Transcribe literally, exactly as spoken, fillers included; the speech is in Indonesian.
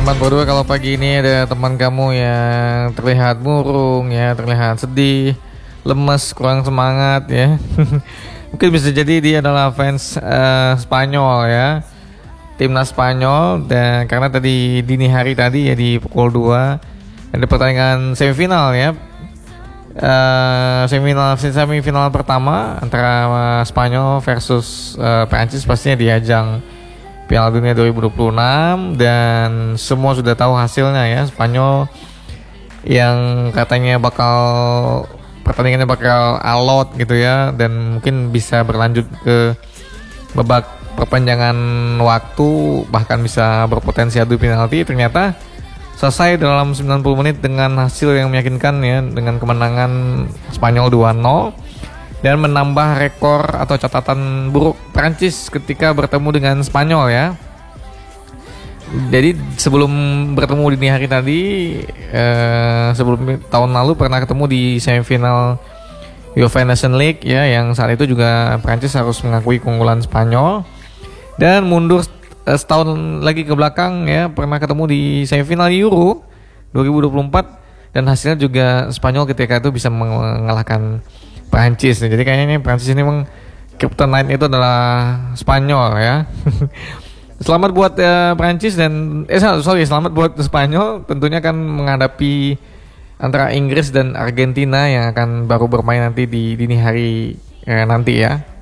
Selamat berdua kalau pagi ini ada teman kamu yang terlihat murung ya, terlihat sedih, lemes, kurang semangat ya. Mungkin bisa jadi dia adalah fans uh, Spanyol ya, timnas Spanyol. Dan karena tadi dini hari tadi ya di pukul dua ada pertandingan semifinal ya, uh, semifinal semifinal pertama antara uh, Spanyol versus uh, Prancis, pastinya di ajang Piala Dunia dua ribu dua puluh enam, dan semua sudah tahu hasilnya ya. Spanyol yang katanya bakal pertandingannya bakal alot gitu ya, dan mungkin bisa berlanjut ke babak perpanjangan waktu, bahkan bisa berpotensi adu penalti. Ternyata selesai dalam sembilan puluh menit dengan hasil yang meyakinkan ya, dengan kemenangan Spanyol dua nol dan menambah rekor atau catatan buruk Prancis ketika bertemu dengan Spanyol ya. Jadi sebelum bertemu dini hari tadi, eh, sebelum tahun lalu pernah ketemu di semifinal UEFA Nations League ya, yang saat itu juga Prancis harus mengakui keunggulan Spanyol, dan mundur eh, setahun lagi ke belakang ya, pernah ketemu di semifinal Euro dua ribu dua puluh empat, dan hasilnya juga Spanyol ketika itu bisa mengalahkan Prancis. Jadi kayaknya ini Prancis ini memang kryptonite itu adalah Spanyol ya. Selamat buat uh, Prancis dan eh sorry selamat buat Spanyol, tentunya akan menghadapi antara Inggris dan Argentina yang akan baru bermain nanti di dini hari eh, nanti ya.